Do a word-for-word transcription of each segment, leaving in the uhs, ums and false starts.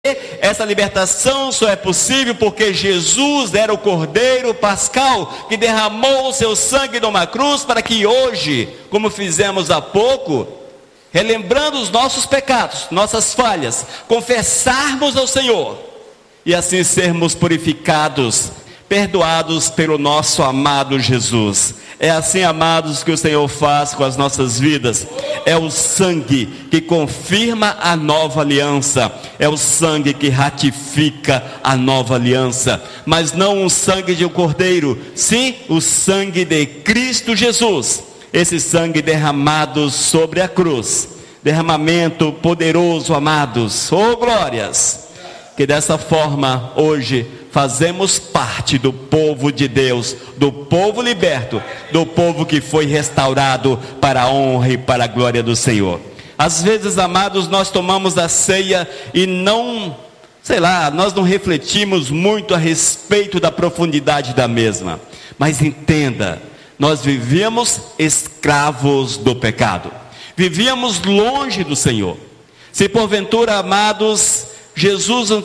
essa libertação só é possível porque Jesus era o Cordeiro Pascal que derramou o seu sangue numa cruz para que hoje, como fizemos há pouco, relembrando os nossos pecados, nossas falhas, confessarmos ao Senhor e assim sermos purificados, perdoados pelo nosso amado Jesus. É assim, amados, que o Senhor faz com as nossas vidas. É o sangue que confirma a nova aliança, é o sangue que ratifica a nova aliança, mas não o sangue de um cordeiro, sim o sangue de Cristo Jesus, esse sangue derramado sobre a cruz, derramamento poderoso, amados, oh glórias, que dessa forma hoje fazemos parte do povo de Deus, do povo liberto, do povo que foi restaurado para a honra e para a glória do Senhor. Às vezes, amados, nós tomamos a ceia e não, sei lá, nós não refletimos muito a respeito da profundidade da mesma. Mas entenda, nós vivíamos escravos do pecado, vivíamos longe do Senhor. Se porventura, amados, Jesus não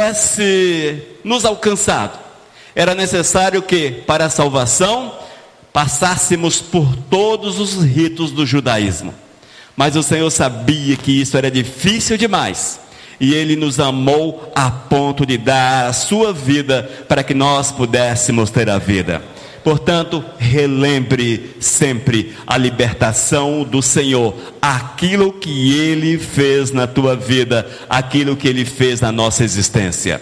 tivesse nos alcançado, era necessário que, para a salvação, passássemos por todos os ritos do judaísmo. Mas o Senhor sabia que isso era difícil demais, e Ele nos amou a ponto de dar a sua vida para que nós pudéssemos ter a vida. Portanto, relembre sempre a libertação do Senhor, aquilo que Ele fez na tua vida, aquilo que Ele fez na nossa existência.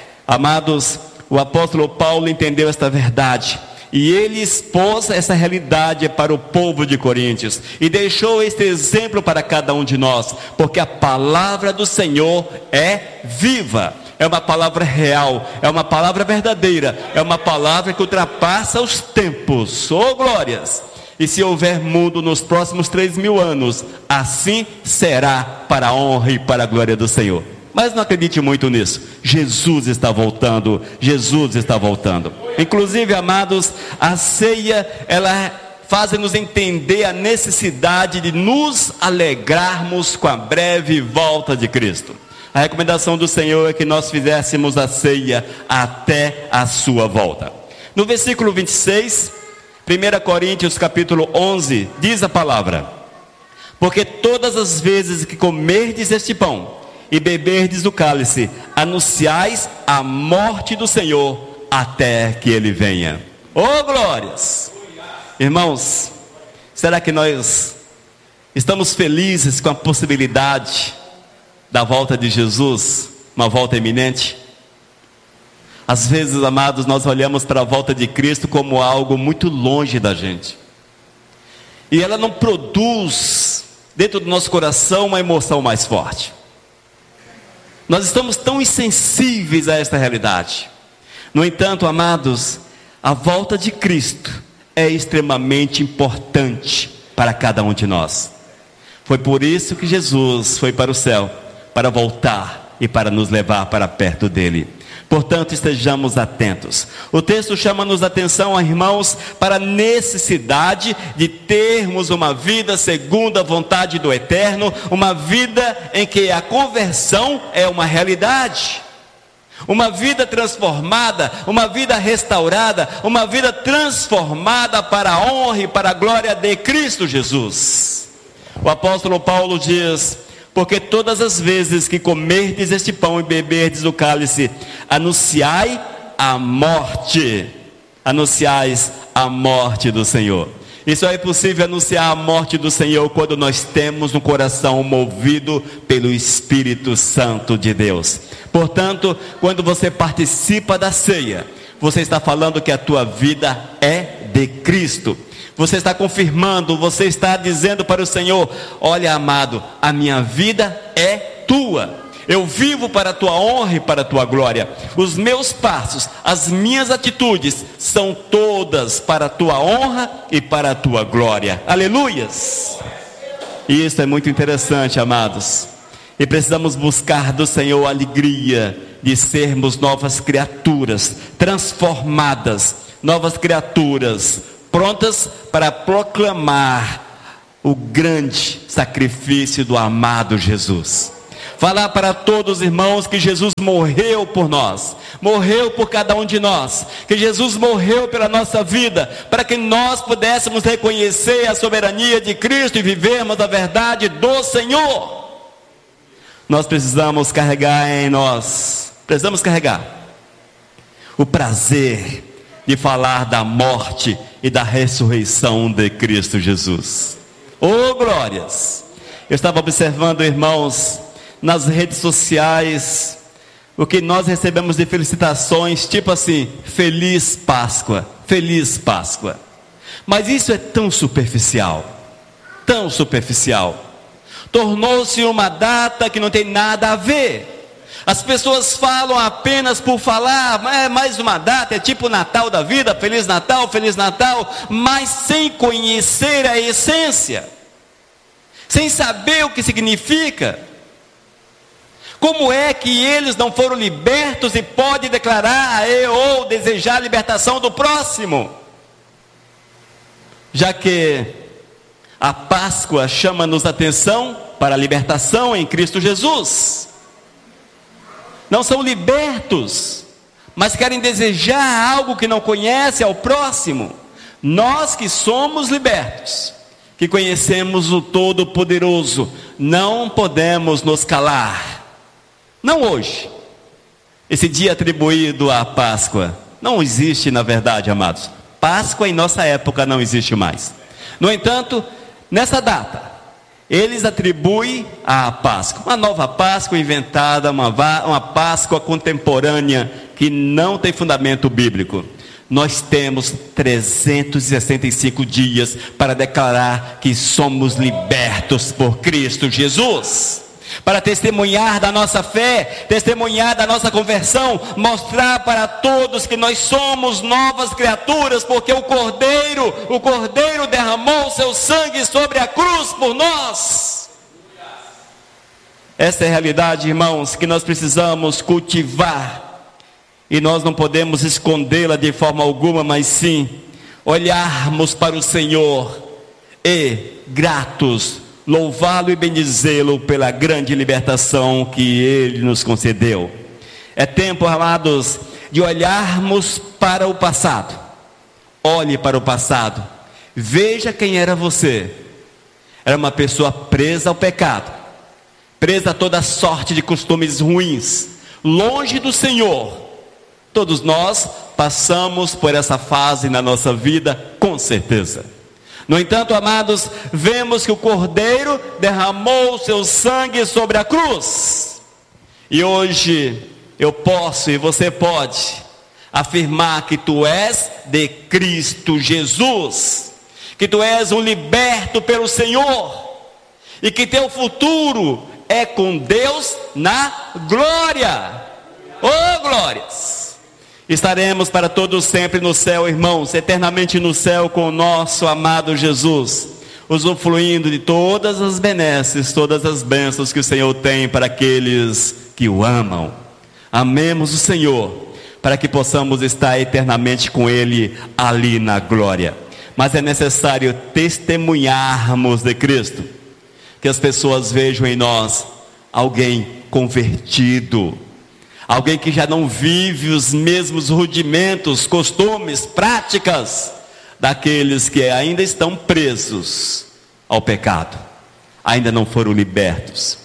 Amados, o apóstolo Paulo entendeu esta verdade, e ele expôs essa realidade para o povo de Coríntios, e deixou este exemplo para cada um de nós, porque a palavra do Senhor é viva. É uma palavra real, é uma palavra verdadeira, é uma palavra que ultrapassa os tempos, oh glórias! E se houver mundo nos próximos três mil anos, assim será para a honra e para a glória do Senhor. Mas não acredite muito nisso, Jesus está voltando, Jesus está voltando. Inclusive, amados, a ceia, ela faz-nos entender a necessidade de nos alegrarmos com a breve volta de Cristo. A recomendação do Senhor é que nós fizéssemos a ceia até a sua volta. No versículo vinte e seis, primeira Coríntios capítulo onze, diz a palavra: porque todas as vezes que comerdes este pão e beberdes o cálice, anunciais a morte do Senhor até que Ele venha. Oh glórias! Irmãos, será que nós estamos felizes com a possibilidade da volta de Jesus, uma volta iminente? Às vezes, amados, nós olhamos para a volta de Cristo como algo muito longe da gente, e ela não produz dentro do nosso coração uma emoção mais forte. Nós estamos tão insensíveis a esta realidade. No entanto, amados, a volta de Cristo é extremamente importante para cada um de nós. Foi por isso que Jesus foi para o céu, para voltar e para nos levar para perto dele. Portanto, estejamos atentos. O texto chama-nos a atenção, irmãos, para a necessidade de termos uma vida segundo a vontade do Eterno, uma vida em que a conversão é uma realidade, uma vida transformada, uma vida restaurada, uma vida transformada para a honra e para a glória de Cristo Jesus. O apóstolo Paulo diz: porque todas as vezes que comerdes este pão e beberdes o cálice, anunciai a morte, anunciais a morte do Senhor. E só é possível anunciar a morte do Senhor quando nós temos um coração movido pelo Espírito Santo de Deus. Portanto, quando você participa da ceia, você está falando que a tua vida é de Cristo. Você está confirmando, você está dizendo para o Senhor: olha, amado, a minha vida é tua. Eu vivo para a tua honra e para a tua glória. Os meus passos, as minhas atitudes são todas para a tua honra e para a tua glória. Aleluias! E isso é muito interessante, amados. E precisamos buscar do Senhor a alegria de sermos novas criaturas, transformadas, novas criaturas, prontas para proclamar o grande sacrifício do amado Jesus. Falar para todos os irmãos que Jesus morreu por nós, morreu por cada um de nós, que Jesus morreu pela nossa vida, para que nós pudéssemos reconhecer a soberania de Cristo e vivermos a verdade do Senhor. Nós precisamos carregar em nós, precisamos carregar o prazer de falar da morte e da ressurreição de Cristo Jesus. Oh, glórias! Eu estava observando, irmãos, nas redes sociais, o que nós recebemos de felicitações, tipo assim, Feliz Páscoa, Feliz Páscoa. Mas isso é tão superficial, tão superficial. Tornou-se uma data que não tem nada a ver. As pessoas falam apenas por falar, é mais uma data, é tipo Natal da vida, Feliz Natal, Feliz Natal, mas sem conhecer a essência, sem saber o que significa. Como é que eles não foram libertos e podem declarar e, ou desejar a libertação do próximo? Já que a Páscoa chama-nos a atenção para a libertação em Cristo Jesus. Não são libertos, mas querem desejar algo que não conhece ao próximo. Nós que somos libertos, que conhecemos o Todo-Poderoso, não podemos nos calar. Não hoje. Esse dia atribuído à Páscoa não existe, na verdade, amados. Páscoa em nossa época não existe mais. No entanto, nessa data, eles atribuem à Páscoa uma nova Páscoa inventada, uma, uma Páscoa contemporânea que não tem fundamento bíblico. Nós temos trezentos e sessenta e cinco dias para declarar que somos libertos por Cristo Jesus, para testemunhar da nossa fé, testemunhar da nossa conversão, mostrar para todos que nós somos novas criaturas, porque o Cordeiro, o Cordeiro derramou seu sangue sobre a cruz por nós. Essa é a realidade, irmãos, que nós precisamos cultivar, e nós não podemos escondê-la de forma alguma, mas sim olharmos para o Senhor e, gratos, louvá-lo e bendizê-lo pela grande libertação que Ele nos concedeu. É tempo, amados, de olharmos para o passado. Olhe para o passado. Veja quem era você. Era uma pessoa presa ao pecado, presa a toda sorte de costumes ruins, longe do Senhor. Todos nós passamos por essa fase na nossa vida, com certeza. No entanto, amados, vemos que o Cordeiro derramou seu sangue sobre a cruz. E hoje eu posso e você pode afirmar que tu és de Cristo Jesus, que tu és um liberto pelo Senhor, e que teu futuro é com Deus na glória. Oh, glórias! Estaremos para todos sempre no céu, irmãos, eternamente no céu com o nosso amado Jesus, usufruindo de todas as benesses, todas as bênçãos que o Senhor tem para aqueles que o amam. Amemos o Senhor, para que possamos estar eternamente com Ele ali na glória. Mas é necessário testemunharmos de Cristo, que as pessoas vejam em nós alguém convertido, alguém que já não vive os mesmos rudimentos, costumes, práticas daqueles que ainda estão presos ao pecado, ainda não foram libertos.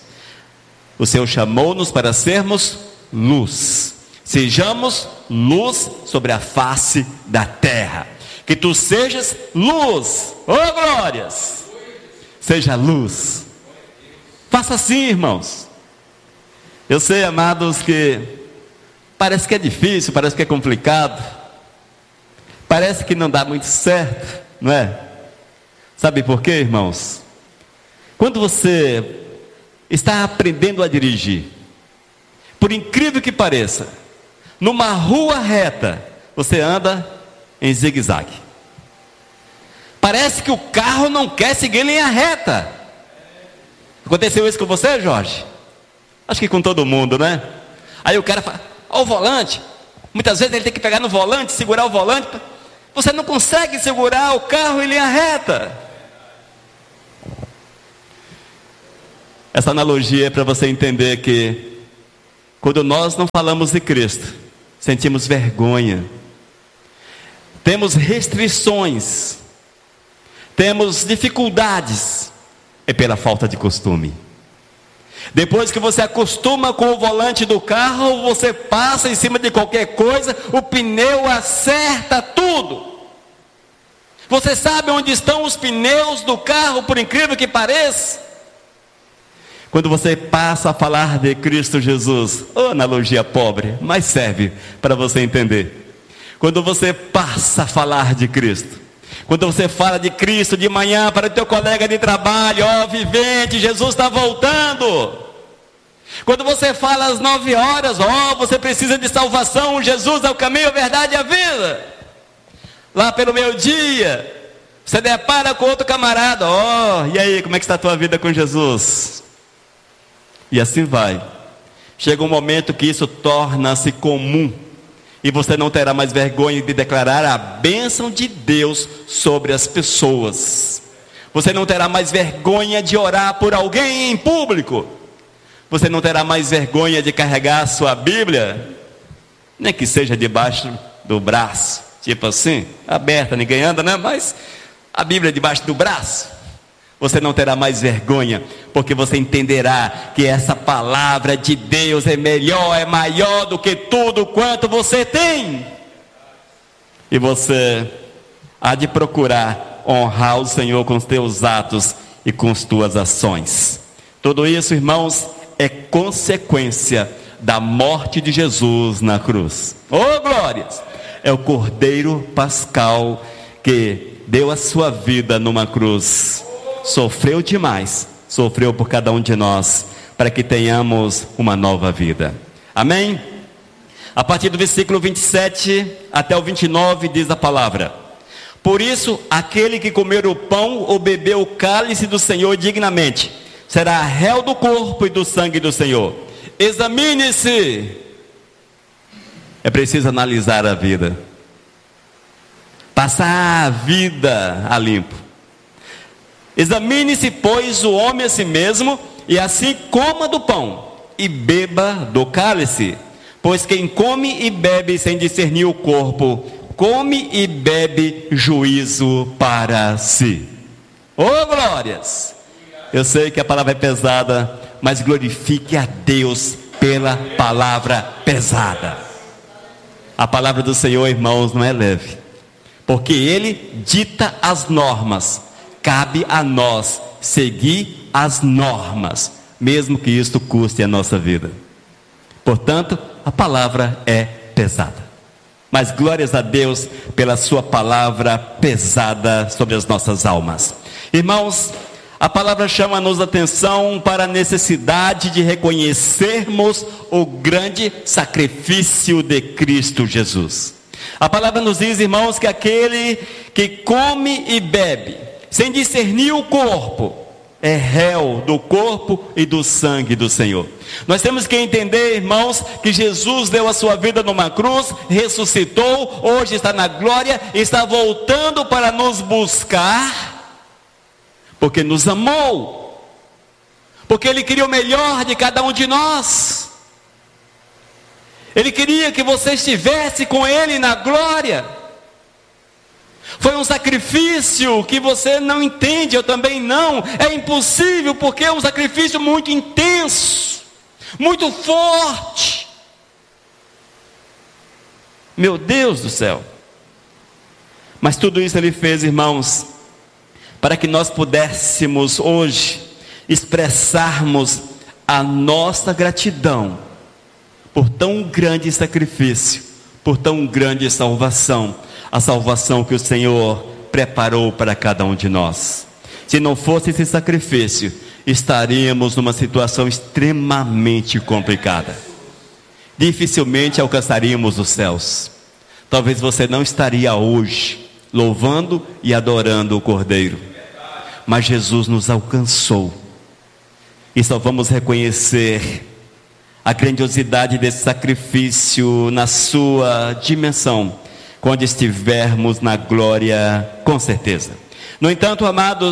O Senhor chamou-nos para sermos luz. Sejamos luz sobre a face da terra. Que tu sejas luz. Oh, glórias! Seja luz. Faça assim, irmãos. Eu sei, amados, que parece que é difícil, parece que é complicado, parece que não dá muito certo, não é? Sabe por quê, irmãos? Quando você está aprendendo a dirigir, por incrível que pareça, numa rua reta, você anda em zigue-zague. Parece que o carro não quer seguir linha reta. Aconteceu isso com você, Jorge? Acho que com todo mundo, né? Aí o cara fala, ó o volante. Muitas vezes ele tem que pegar no volante, segurar o volante. Você não consegue segurar o carro em linha reta. Essa analogia é para você entender que quando nós não falamos de Cristo, sentimos vergonha, temos restrições, temos dificuldades, é pela falta de costume. Depois que você acostuma com o volante do carro, você passa em cima de qualquer coisa, o pneu acerta tudo. Você sabe onde estão os pneus do carro, por incrível que pareça? Quando você passa a falar de Cristo Jesus, oh, analogia pobre, mas serve para você entender. Quando você passa a falar de Cristo, quando você fala de Cristo de manhã para o teu colega de trabalho, ó, oh, vivente, Jesus está voltando. Quando você fala às nove horas, ó, oh, você precisa de salvação, Jesus é o caminho, a verdade e a vida. Lá pelo meio-dia, você depara com outro camarada, ó, oh, e aí, como é que está a tua vida com Jesus? E assim vai. Chega um momento que isso torna-se comum, e você não terá mais vergonha de declarar a bênção de Deus sobre as pessoas. Você não terá mais vergonha de orar por alguém em público. Você não terá mais vergonha de carregar a sua Bíblia, nem que seja debaixo do braço, tipo assim, aberta, ninguém anda, né? Mas a Bíblia debaixo do braço. Você não terá mais vergonha, porque você entenderá que essa palavra de Deus é melhor, é maior do que tudo quanto você tem. E você há de procurar honrar o Senhor com os teus atos e com as tuas ações. Tudo isso, irmãos, é consequência da morte de Jesus na cruz. Oh, glórias! É o Cordeiro Pascal que deu a sua vida numa cruz. Sofreu demais, sofreu por cada um de nós, para que tenhamos uma nova vida. Amém? A partir do versículo vinte e sete até o vinte e nove diz a palavra: por isso, aquele que comer o pão ou beber o cálice do Senhor dignamente, será réu do corpo e do sangue do Senhor. Examine-se. É preciso analisar a vida, passar a vida a limpo. Examine-se, pois, o homem a si mesmo, e assim coma do pão e beba do cálice. Pois quem come e bebe sem discernir o corpo, come e bebe juízo para si. Oh, glórias! Eu sei que a palavra é pesada, mas glorifique a Deus pela palavra pesada. A palavra do Senhor, irmãos, não é leve, porque Ele dita as normas. Cabe a nós seguir as normas, mesmo que isto custe a nossa vida. Portanto, a palavra é pesada. Mas glórias a Deus pela sua palavra pesada sobre as nossas almas. Irmãos, a palavra chama-nos a atenção para a necessidade de reconhecermos o grande sacrifício de Cristo Jesus. A palavra nos diz, irmãos, que aquele que come e bebe sem discernir o corpo, é réu do corpo e do sangue do Senhor. Nós temos que entender, irmãos, que Jesus deu a sua vida numa cruz, ressuscitou, hoje está na glória, está voltando para nos buscar, porque nos amou, porque Ele queria o melhor de cada um de nós. Ele queria que você estivesse com Ele na glória. Foi um sacrifício que você não entende, eu também não. É impossível, porque é um sacrifício muito intenso, muito forte. Meu Deus do céu. Mas tudo isso Ele fez, irmãos, para que nós pudéssemos hoje expressarmos a nossa gratidão por tão grande sacrifício, por tão grande salvação. A salvação que o Senhor preparou para cada um de nós. Se não fosse esse sacrifício, estaríamos numa situação extremamente complicada. Dificilmente alcançaríamos os céus. Talvez você não estaria hoje louvando e adorando o Cordeiro. Mas Jesus nos alcançou. E só vamos reconhecer a grandiosidade desse sacrifício na sua dimensão quando estivermos na glória, com certeza. No entanto, amados,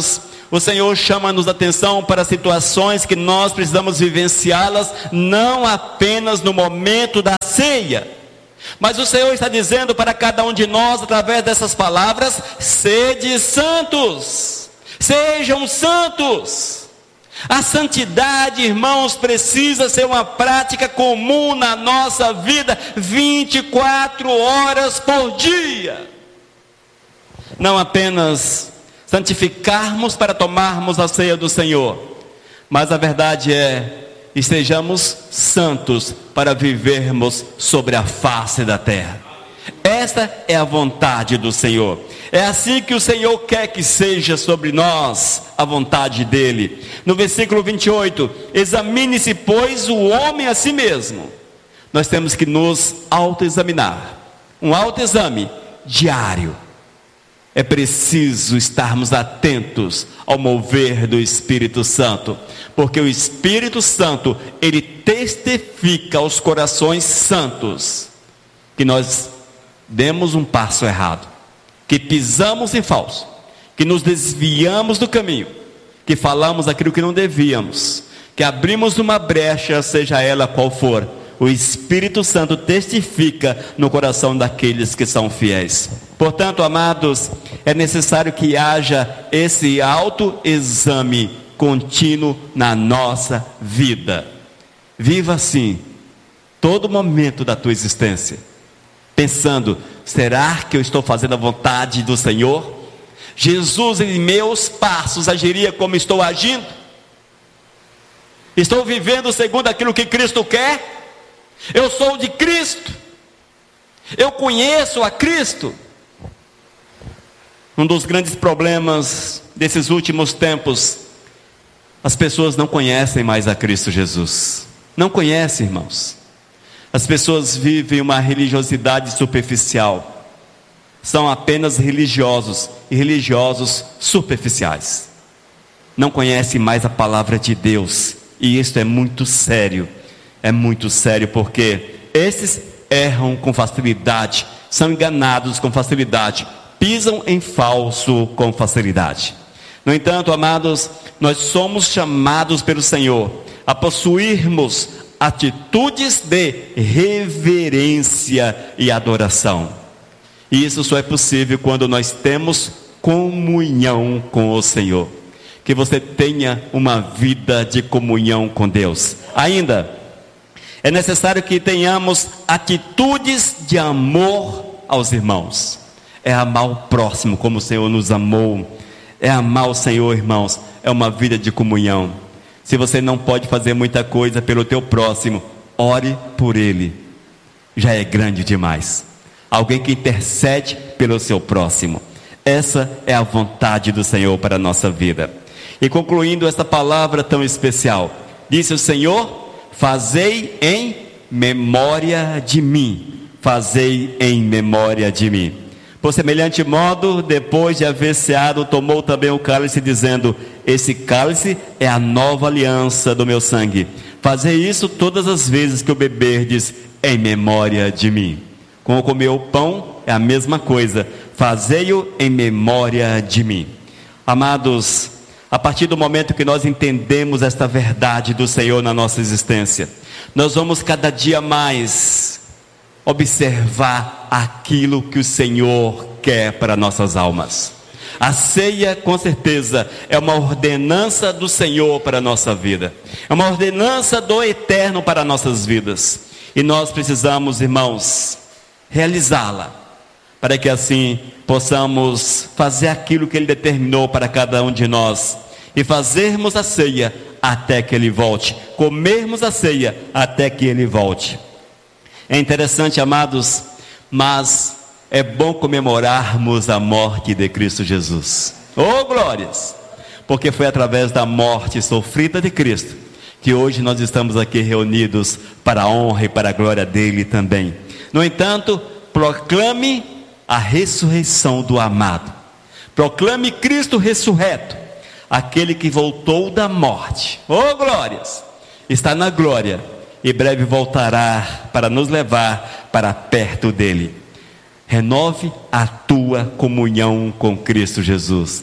o Senhor chama-nos a atenção para situações que nós precisamos vivenciá-las, não apenas no momento da ceia, mas o Senhor está dizendo para cada um de nós, através dessas palavras: sede santos, sejam santos. A santidade, irmãos, precisa ser uma prática comum na nossa vida, vinte e quatro horas por dia. Não apenas santificarmos para tomarmos a ceia do Senhor, mas a verdade é, estejamos santos para vivermos sobre a face da terra. Esta é a vontade do Senhor. É assim que o Senhor quer que seja sobre nós a vontade dele. No versículo vinte e oito: examine-se, pois, o homem a si mesmo. Nós temos que nos autoexaminar, um autoexame diário. É preciso estarmos atentos ao mover do Espírito Santo, porque o Espírito Santo, ele testifica aos corações santos que nós demos um passo errado, que pisamos em falso, que nos desviamos do caminho, que falamos aquilo que não devíamos, que abrimos uma brecha, seja ela qual for. O Espírito Santo testifica no coração daqueles que são fiéis. Portanto, amados, é necessário que haja esse autoexame contínuo na nossa vida. Viva assim todo momento da tua existência, pensando: será que eu estou fazendo a vontade do Senhor? Jesus, em meus passos, agiria como estou agindo? Estou vivendo segundo aquilo que Cristo quer? Eu sou de Cristo? Eu conheço a Cristo? Um dos grandes problemas desses últimos tempos, as pessoas não conhecem mais a Cristo Jesus. Não conhecem, irmãos. As pessoas vivem uma religiosidade superficial. São apenas religiosos e religiosos superficiais. Não conhecem mais a palavra de Deus. E isso é muito sério. É muito sério, porque esses erram com facilidade, são enganados com facilidade, pisam em falso com facilidade. No entanto, amados, nós somos chamados pelo Senhor a possuirmos atitudes de reverência e adoração. E isso só é possível quando nós temos comunhão com o Senhor. Que você tenha uma vida de comunhão com Deus. Ainda é necessário que tenhamos atitudes de amor aos irmãos. É amar o próximo como o Senhor nos amou. É amar o Senhor, irmãos. É uma vida de comunhão. Se você não pode fazer muita coisa pelo teu próximo, ore por ele. Já é grande demais. Alguém que intercede pelo seu próximo. Essa é a vontade do Senhor para a nossa vida. E concluindo essa palavra tão especial, disse o Senhor: fazei em memória de mim. Fazei em memória de mim. Por semelhante modo, depois de haver ceado, tomou também o cálice, dizendo: esse cálice é a nova aliança do meu sangue. Fazei isso todas as vezes que o beberdes, em memória de mim. Como comer o pão, é a mesma coisa. Fazei-o em memória de mim. Amados, a partir do momento que nós entendemos esta verdade do Senhor na nossa existência, nós vamos cada dia mais observar aquilo que o Senhor quer para nossas almas. A ceia, com certeza, é uma ordenança do Senhor para a nossa vida. É uma ordenança do Eterno para nossas vidas. E nós precisamos, irmãos, realizá-la, para que assim possamos fazer aquilo que Ele determinou para cada um de nós, e fazermos a ceia até que Ele volte, comermos a ceia até que Ele volte. É interessante, amados, mas é bom comemorarmos a morte de Cristo Jesus. Oh, glórias! Porque foi através da morte sofrida de Cristo que hoje nós estamos aqui reunidos para a honra e para a glória dele também. No entanto, proclame a ressurreição do amado. Proclame Cristo ressurreto, aquele que voltou da morte. Oh, glórias! Está na glória e breve voltará para nos levar para perto dele. Renove a tua comunhão com Cristo Jesus.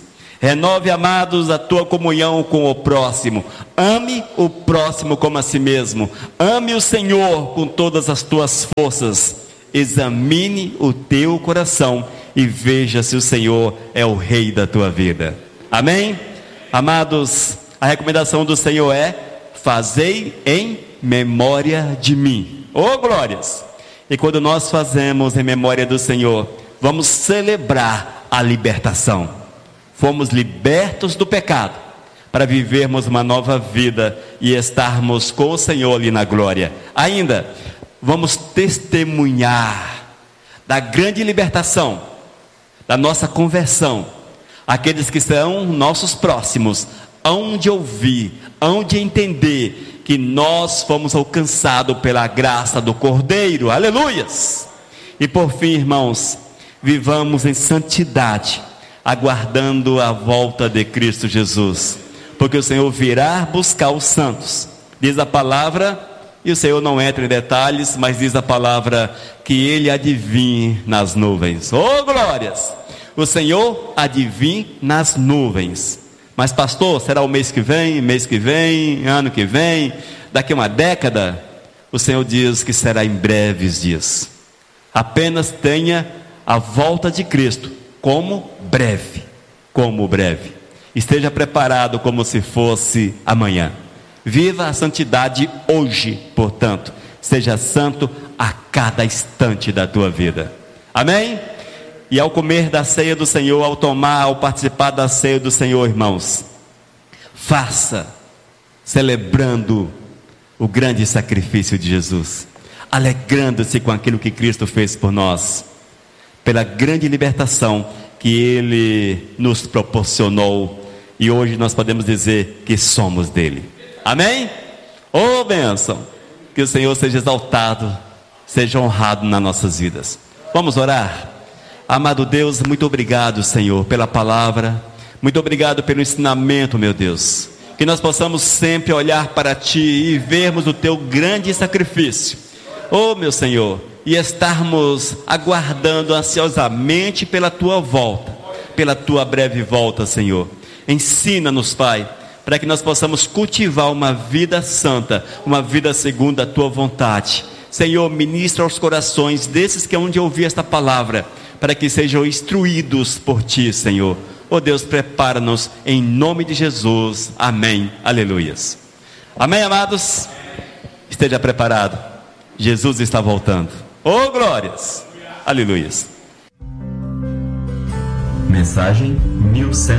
Renove, amados, a tua comunhão com o próximo. Ame o próximo como a si mesmo. Ame o Senhor com todas as tuas forças. Examine o teu coração e veja se o Senhor é o rei da tua vida. Amém? Amados, a recomendação do Senhor é: fazei em memória de mim. Oh, glórias! E quando nós fazemos em memória do Senhor, vamos celebrar a libertação. Fomos libertos do pecado para vivermos uma nova vida e estarmos com o Senhor ali na glória. Ainda, vamos testemunhar da grande libertação, da nossa conversão. Aqueles que são nossos próximos hão de ouvir, hão de entender que nós fomos alcançados pela graça do Cordeiro. Aleluias! E por fim, irmãos, vivamos em santidade, aguardando a volta de Cristo Jesus, porque o Senhor virá buscar os santos. Diz a palavra, e o Senhor não entra em detalhes, mas diz a palavra que Ele adivinha nas nuvens. Oh, glórias! O Senhor adivinha nas nuvens. Mas pastor, será o mês que vem, mês que vem, ano que vem, daqui a uma década? O Senhor diz que será em breves dias. Apenas tenha a volta de Cristo como breve, como breve. Esteja preparado como se fosse amanhã. Viva a santidade hoje, portanto. Seja santo a cada instante da tua vida. Amém? E ao comer da ceia do Senhor, ao tomar, ao participar da ceia do Senhor, irmãos, faça, celebrando o grande sacrifício de Jesus, alegrando-se com aquilo que Cristo fez por nós, pela grande libertação que Ele nos proporcionou, e hoje nós podemos dizer que somos dele. Amém? Oh, bênção! Que o Senhor seja exaltado, seja honrado nas nossas vidas. Vamos orar? Amado Deus, muito obrigado, Senhor, pela palavra. Muito obrigado pelo ensinamento, meu Deus. Que nós possamos sempre olhar para Ti e vermos o Teu grande sacrifício. Oh, meu Senhor, e estarmos aguardando ansiosamente pela Tua volta, pela Tua breve volta, Senhor. Ensina-nos, Pai, para que nós possamos cultivar uma vida santa, uma vida segundo a Tua vontade. Senhor, ministra aos corações desses que hão de ouvir esta palavra, para que sejam instruídos por Ti, Senhor. Oh Deus, prepara-nos em nome de Jesus. Amém. Aleluias. Amém, amados? Esteja preparado. Jesus está voltando. Oh, glórias. Aleluias. Mensagem mil cento